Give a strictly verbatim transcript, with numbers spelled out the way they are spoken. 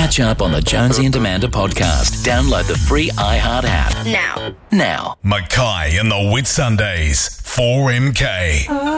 Catch up on the Jonesy and Amanda podcast. Download the free iHeart app. Now. Now. Mackay and the Whitsundays. four M K.